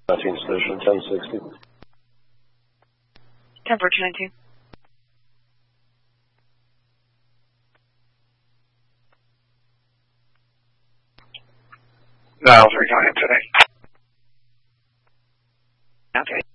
19 station, 1060. 10-14-19. Niles, returning today. Okay.